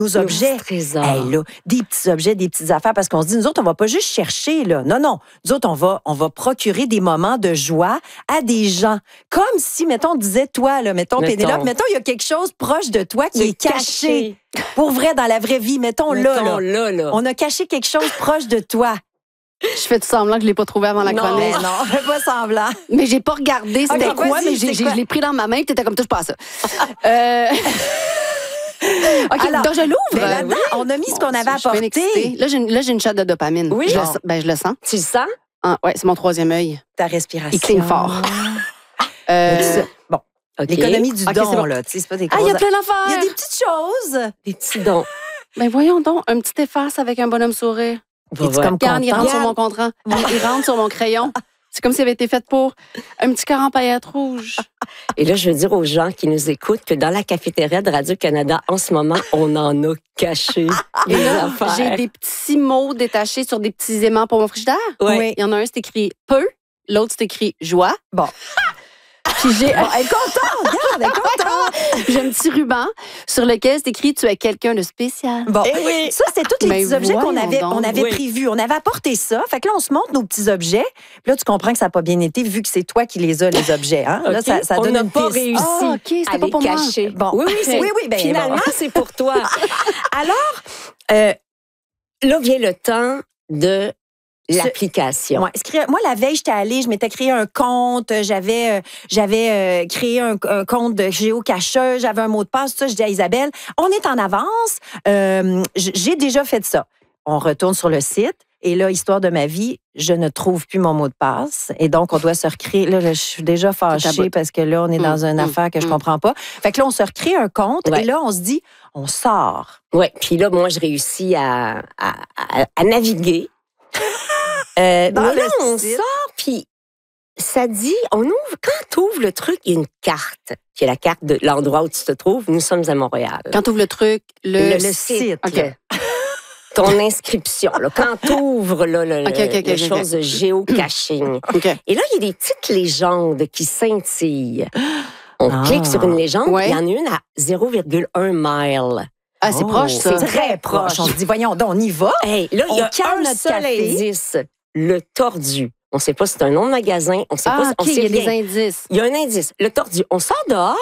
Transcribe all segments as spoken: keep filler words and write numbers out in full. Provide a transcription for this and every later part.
nos objets. Trésors. Hey, là, des petits objets, des petites affaires, parce qu'on se dit, nous autres, on va pas juste chercher, là. Non, non. Nous autres, on va, on va procurer des moments de joie à des gens. Comme si, mettons, on disait, toi, là, mettons, Mettons. Pénélope, mettons, il y a quelque chose proche de toi qui De est caché. Pour vrai, dans la vraie vie, mettons, là, Mettons là. là, là. On a caché quelque chose proche de toi. Je fais tout semblant que je l'ai pas trouvé avant la Non. chronique. Mais non, fais pas semblant. Mais j'ai pas regardé c'était Ok, quoi, vas-y, mais j'ai, c'est j'ai- quoi? je l'ai pris dans ma main, puis t'étais comme touche pas à ça. euh... OK, Alors, donc je l'ouvre. Ben là-dedans, on a mis ce qu'on avait Je suis bien apporté. excitée. Là, j'ai une, là, j'ai une shot de dopamine. Oui. Je le, Bon. sens- ben, je le sens. Tu le sens? Ah, ouais, c'est mon troisième œil. Ta respiration. Il cligne fort. Euh, Bon, OK. l'économie du Ok, don, c'est bon. là. Tu sais, c'est pas des Ah, il y a grosses- plein Il y a d'affaires. des petites choses. Des petits dons. Ben voyons donc, un petit efface avec un bonhomme sourire. Va Es-tu voir. comme Regarde, il contente? rentre sur mon contrat. Il rentre sur mon crayon. C'est comme s'il avait été fait pour un petit cœur en paillettes rouges. Et là, je veux dire aux gens qui nous écoutent que dans la cafétéria de Radio-Canada, en ce moment, on en a caché Et des là, affaires. j'ai des petits mots détachés sur des petits aimants pour mon frigidaire. Ouais. Oui. Il y en a un, c'est écrit peu. L'autre, c'est écrit joie. Bon. Puis j'ai Bon, elle est contente, regarde, elle est contente. j'ai un petit ruban sur lequel c'est écrit tu es quelqu'un de spécial. Bon, Eh oui. ça, c'était tous les Mais petits objets qu'on voyons avait, donc. on avait Oui. prévus. On avait apporté ça. Fait que là, on se montre nos petits objets. Puis là, tu comprends que ça n'a pas bien été vu que c'est toi qui les as, les objets. Hein? Là, OK. ça, ça on donne n'a une pas piste. réussi Ah, OK, c'était à pas les pour moi. cacher. Bon. Oui, oui, c'est, Oui, oui, ben, finalement, bon. c'est pour toi. Alors, euh, Là vient le temps de l'application. ouais, ce qui- moi, la veille, j'étais allée, je m'étais créé un compte, j'avais euh, j'avais euh, créé un, un compte de géocacheuse, j'avais un mot de passe, tout ça. Je dis à Isabelle, on est en avance, euh, j- j'ai déjà fait ça. On retourne sur le site. Et là, histoire de ma vie, je ne trouve plus mon mot de passe. Et donc, on doit se recréer. Là, là, je suis déjà fâchée bout. parce que là, on est dans Mm, une mm, affaire que je mm. comprends pas. Fait que là, on se recrée un compte. Ouais. Et là, on se dit, on sort. Oui, puis là, moi, je réussis à, à, à, à naviguer. Euh, Dans mais là, le on site. sort, puis ça dit, on ouvre, quand tu ouvres le truc, il y a une carte, qui est la carte de l'endroit où tu te trouves. Nous sommes à Montréal. Quand tu ouvres le truc, le, Le site. OK. là. Ton inscription, là, quand tu ouvres là, le, OK, OK, OK, le OK. chose de géocaching. OK. Et là, il y a des petites légendes qui scintillent. On Ah. clique sur une légende, Ouais. il y en a une à zéro virgule un mile. Ah, c'est Oh, proche, ça. C'est très proche. On se dit, voyons, donc, on y va. Hey, là, il y On a calme un notre seul café. indice, le tordu. On ne sait pas si c'est un nom de magasin, on sait Ah, pas, OK, on il sait y a des rien. indices. Il y a un indice, le tordu. On sort dehors,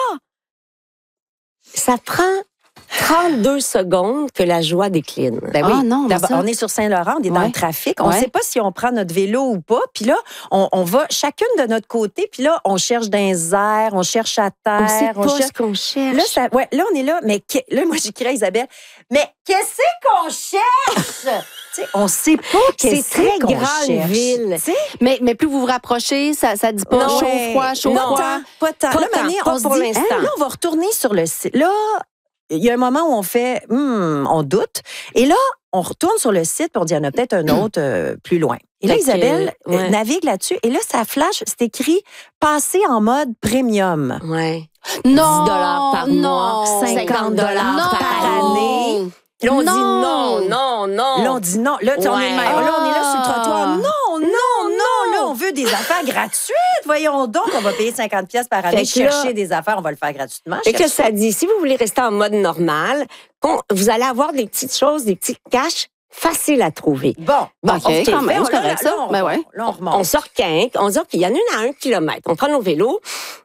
ça prend trente-deux secondes que la joie décline. Ben Ah oui. non, mais D'abord, ça- on est sur Saint-Laurent, on est dans Ouais. le trafic. On ne Ouais. sait pas si on prend notre vélo ou pas. Puis là, on, on va chacune de notre côté. Puis là, on cherche dans les airs, on cherche à terre. On sait pas cherche... ce qu'on cherche. Là, ça, ouais, là, on est là. Mais que- là, moi, j'écris à Isabelle. Mais qu'est-ce qu'on cherche? Tu sais, on sait pas qu'est-ce c'est très qu'on grande cherche. ville. Tu sais, Mais, mais plus vous vous rapprochez, ça ne dit pas Non, chaud, ouais. froid, chaud, Pas froid. tant, pas tant. Pas Là, tant, Mané, pas on se pour dit, l'instant. hein, là, on va retourner sur le site. Là, il y a un moment où on fait, hmm, on doute. Et là, on retourne sur le site et on dit, il y en a peut-être un autre euh, plus loin. Et là, Fait que, Isabelle euh, ouais. navigue là-dessus. Et là, ça flash, c'est écrit passer en mode premium. Ouais. Non, dix dollars par non, mois, cinquante dollars par non. année. Là, on Non. dit non, non, non. Là, on dit non. Là, tu sais, on, est Ouais. le même. Là, on est là sur le Ah. trottoir. Non, non, non. Là, on veut des affaires gratuites. Voyons donc, on va payer cinquante pièces par année, Fait que là- chercher des affaires, on va le faire gratuitement. Et que Cherche- ça dit, si vous voulez rester en mode normal, qu'on- vous allez avoir des petites choses, des petits caches faciles à trouver. Bon, Bon, bon, OK, quand même, c'est correct, ça. on, Ben ouais. là, on remonte. On sort quinque, on dit qu'il y en a une à un kilomètre. On prend nos vélos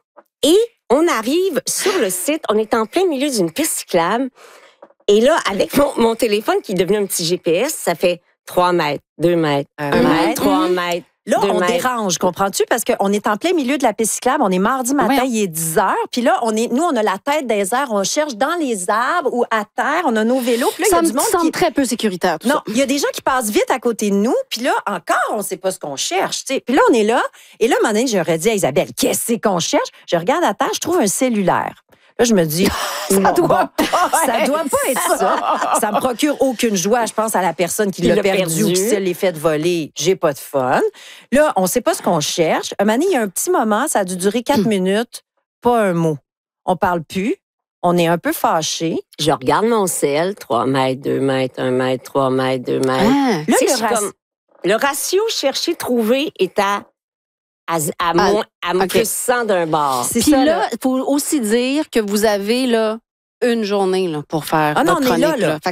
et on arrive sur le site. On est en plein milieu d'une piste cyclable. Et là, avec mon, mon téléphone qui est devenu un petit G P S, ça fait trois mètres, deux mètres, Un un mètre, mètre. trois mètres. Là, deux on mètres. dérange, comprends-tu? Parce qu'on est en plein milieu de la piste cyclable, on est mardi matin, Ouais. il est dix heures, puis là, on est, nous, on a la tête des airs, on cherche dans les arbres ou à terre, on a nos vélos, puis là, il y Ça a me du monde semble qui... très peu sécuritaire, tout Non, ça. il y a des gens qui passent vite à côté de nous, puis là, encore, on ne sait pas ce qu'on cherche, tu sais. Puis là, on est là, et là, un moment donné, j'aurais dit à Isabelle, qu'est-ce qu'on cherche? Je regarde à terre, je trouve un cellulaire. Là, je me dis, ça Non, doit bon. pas, ça doit pas être ça. Ça me procure aucune joie. Je pense à la personne qui Qui l'a l'a perdu, perdu. ou qui se l'est fait voler. J'ai pas de fun. Là, on sait pas ce qu'on cherche. Un moment donné, il y a un petit moment, ça a dû durer quatre minutes, pas un mot. On parle plus. On est un peu fâchés. Je regarde mon sel, trois mètres, deux mètres, un mètre, trois mètres, deux mètres. Ah. Là, Tu sais, le je suis raci- comme- le ratio chercher-trouver est à, à, à, moins, à OK. plus cent d'un bar. C'est Puis ça, là, il faut aussi dire que vous avez là, une journée là, pour faire Ah non, votre on est là, chronique. là. Fait